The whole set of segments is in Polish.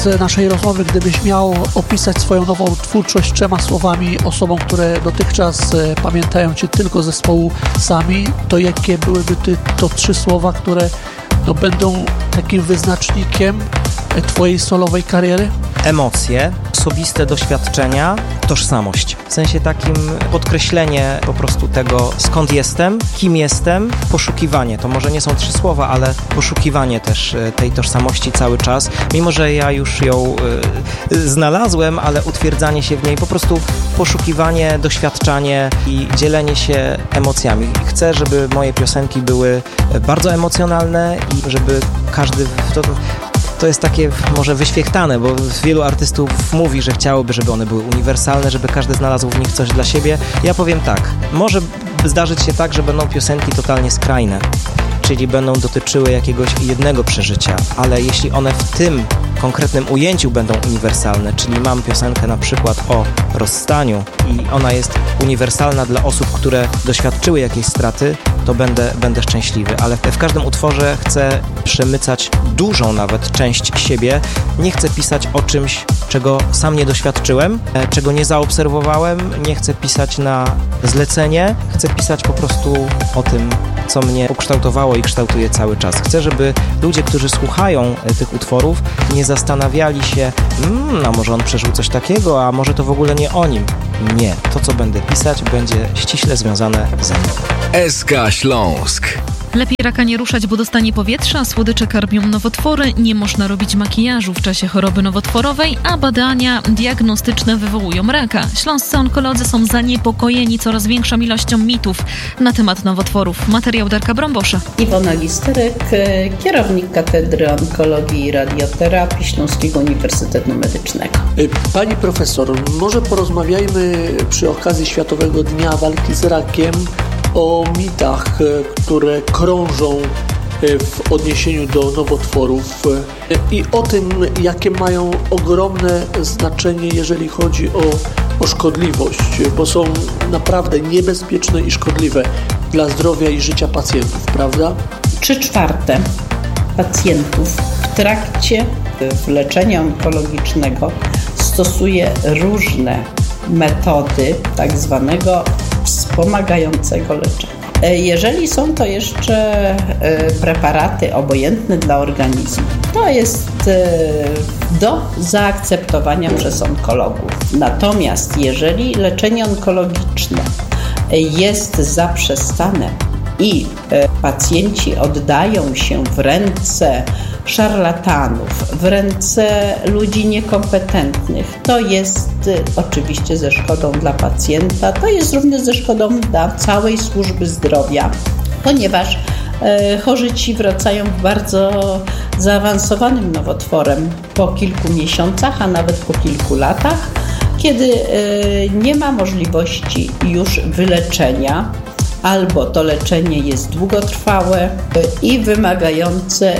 Z naszej rozmowy, gdybyś miał opisać swoją nową twórczość 3 słowami osobom, które dotychczas pamiętają Cię tylko ze zespołu Sami, to jakie byłyby to 3 słowa, które będą takim wyznacznikiem Twojej solowej kariery? Emocje, osobiste doświadczenia, tożsamość. W sensie takim podkreślenie po prostu tego, skąd jestem, kim jestem, poszukiwanie. To może nie są 3 słowa, ale poszukiwanie też tej tożsamości cały czas. Mimo że ja już ją znalazłem, ale utwierdzanie się w niej, po prostu poszukiwanie, doświadczanie i dzielenie się emocjami. Chcę, żeby moje piosenki były bardzo emocjonalne i żeby każdy... To jest takie może wyświechtane, bo wielu artystów mówi, że chciałoby, żeby one były uniwersalne, żeby każdy znalazł w nich coś dla siebie. Ja powiem tak, może zdarzyć się tak, że będą piosenki totalnie skrajne, czyli będą dotyczyły jakiegoś jednego przeżycia, ale jeśli one w tym konkretnym ujęciu będą uniwersalne, czyli mam piosenkę na przykład o rozstaniu i ona jest uniwersalna dla osób, które doświadczyły jakiejś straty, to będę szczęśliwy, ale w każdym utworze chcę przemycać dużą nawet część siebie. Nie chcę pisać o czymś, czego sam nie doświadczyłem, czego nie zaobserwowałem, nie chcę pisać na zlecenie, chcę pisać po prostu o tym, co mnie ukształtowało i kształtuje cały czas. Chcę, żeby ludzie, którzy słuchają tych utworów, nie zastanawiali się, a może on przeżył coś takiego, a może to w ogóle nie o nim. Nie. To, co będę pisać, będzie ściśle związane ze mną. SK Śląsk. Lepiej raka nie ruszać, bo dostanie powietrza, słodycze karmią nowotwory, nie można robić makijażu w czasie choroby nowotworowej, a badania diagnostyczne wywołują raka. Śląscy onkolodzy są zaniepokojeni coraz większą ilością mitów na temat nowotworów. Materiał Darka Brąbosza. Iwona Listerek, kierownik Katedry Onkologii i Radioterapii Śląskiego Uniwersytetu Medycznego. Pani profesor, może porozmawiajmy przy okazji Światowego Dnia Walki z Rakiem o mitach, które krążą w odniesieniu do nowotworów i o tym, jakie mają ogromne znaczenie, jeżeli chodzi o szkodliwość, bo są naprawdę niebezpieczne i szkodliwe dla zdrowia i życia pacjentów, prawda? 3/4 pacjentów w trakcie leczenia onkologicznego stosuje różne metody tak zwanego wspomagającego leczenia. Jeżeli są to jeszcze preparaty obojętne dla organizmu, to jest do zaakceptowania przez onkologów. Natomiast jeżeli leczenie onkologiczne jest zaprzestane i pacjenci oddają się w ręce szarlatanów, w ręce ludzi niekompetentnych, to jest oczywiście ze szkodą dla pacjenta, to jest również ze szkodą dla całej służby zdrowia, ponieważ chorzy ci wracają bardzo zaawansowanym nowotworem po kilku miesiącach, a nawet po kilku latach, kiedy nie ma możliwości już wyleczenia, albo to leczenie jest długotrwałe i wymagające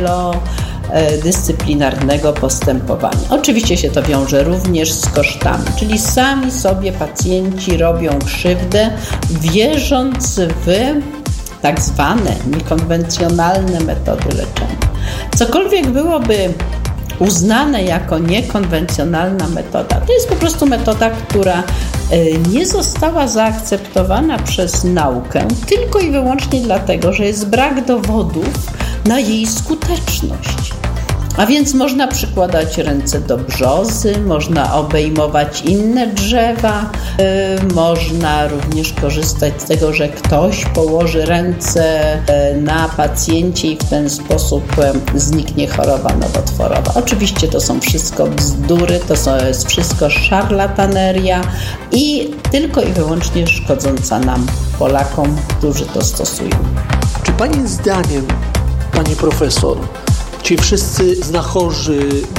wielodyscyplinarnego postępowania. Oczywiście się to wiąże również z kosztami, czyli sami sobie pacjenci robią krzywdę, wierząc w tak zwane niekonwencjonalne metody leczenia. Cokolwiek byłoby uznane jako niekonwencjonalna metoda, to jest po prostu metoda, która nie została zaakceptowana przez naukę tylko i wyłącznie dlatego, że jest brak dowodów na jej skuteczność. A więc można przykładać ręce do brzozy, można obejmować inne drzewa, można również korzystać z tego, że ktoś położy ręce na pacjencie i w ten sposób zniknie choroba nowotworowa. Oczywiście to są wszystko bzdury, to jest wszystko szarlataneria i tylko i wyłącznie szkodząca nam, Polakom, którzy to stosują. Czy Pani zdaniem, Pani profesor, ci wszyscy znachorzy,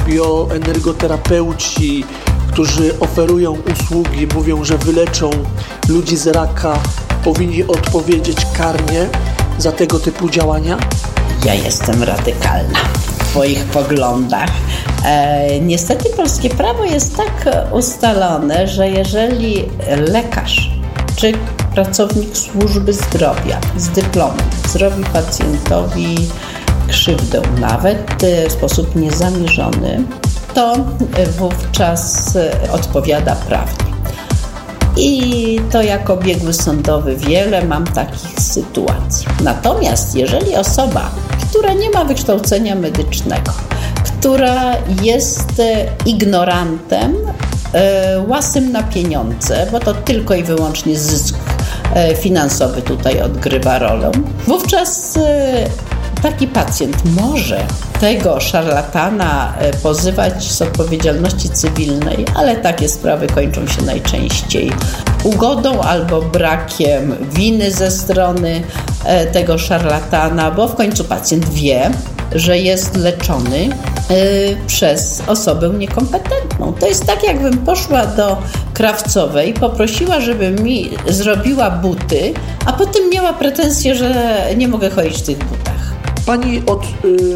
bioenergoterapeuci, którzy oferują usługi, mówią, że wyleczą ludzi z raka, powinni odpowiedzieć karnie za tego typu działania? Ja jestem radykalna w swoich poglądach. Niestety polskie prawo jest tak ustalone, że jeżeli lekarz czy pracownik służby zdrowia z dyplomem zrobi pacjentowi krzywdę, nawet w sposób niezamierzony, kto wówczas odpowiada prawnie. I to jako biegły sądowy wiele mam takich sytuacji. Natomiast jeżeli osoba, która nie ma wykształcenia medycznego, która jest ignorantem, łasym na pieniądze, bo to tylko i wyłącznie zysk finansowy tutaj odgrywa rolę, wówczas taki pacjent może tego szarlatana pozywać z odpowiedzialności cywilnej, ale takie sprawy kończą się najczęściej ugodą albo brakiem winy ze strony tego szarlatana, bo w końcu pacjent wie, że jest leczony przez osobę niekompetentną. To jest tak, jakbym poszła do krawcowej, poprosiła, żeby mi zrobiła buty, a potem miała pretensję, że nie mogę chodzić w tych butach. Pani od